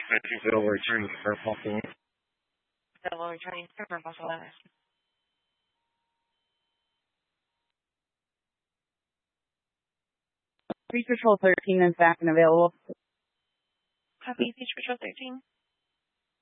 Will return for Buffalo. Will returning for Buffalo. Beach Patrol 13 is back and available. Copy, Beach Patrol 13.